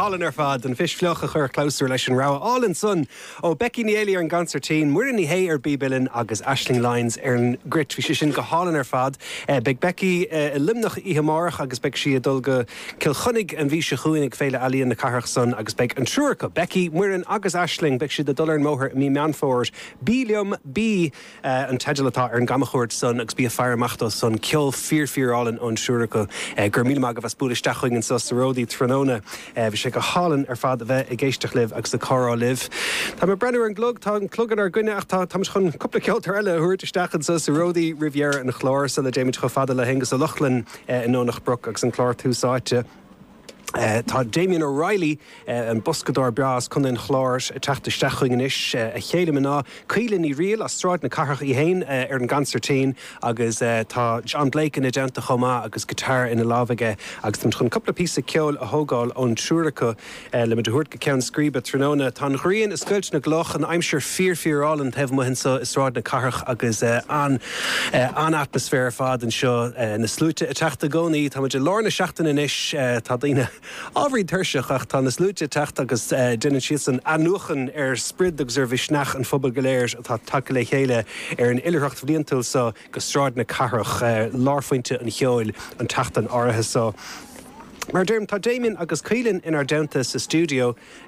Holland ar fad an fish fleocha chur closer leis an rá all in sun ó Becky Neely ar an gancertín muir in hé ar bíbilin agus Aisling Lines ar an grit fi sin go Holland ar fad beg Becky limnach ihe marach agus beg si dulga kilchunnig an bhí se chuinnig féile alíon na carach son agus beg an trúrcha Becky muir in agus Aisling beg si de dullar an móthir mí meanfóir bílium bí an teidelatá ar an gamachúirt son agus bí a fearmachtas son ceol fearallin an trúrcha gur míle mag a bheits búlisteaching an Sostaródí Tróna bhí sé go Holland ar fad a bheith i ggéisteach liv agus a chorá liv. Tá mar brenn ar an glug tá an clugan ar gine ach tá chun coppla ceoltar eile thuirteisteach an Sostaródí Riviera an chlár sa le déimiid go fada le hengus a Luchlin in nónach broc agus an chlár túsáite. Tá Damien O'Reilly an buscador beas chun in chlár teachtasteaching inis a chéile mná cuilen í riil a stráid na carach í héin ar an gancertín agus tá John Blake in agenta chomá agus gitar ina lábhaige agus tá chun coppla písa ceol a thógáil ón trúracha le mid thuirt go ceann scríbe tróna tá chríonn is scuilt na gloch an aimseir fearall an taobh muhin sa stráid na carach agus an atmosfér fad an seo na slúte a teachta gcónaí tá muidir lárna seachtain inis tá daoine ábhrí thuirseach ach tá na slúte teachta agus duine sios an anúchan ar sprid agus ar bhisneach an fphobal goléir atá take le chéile ar an ilireacht bhlíontal sa go stráid na carach lárfointe an cheoil an teachta an áirithe sa. Mar derm tá Damien agus Caoilinn in our downta sa studio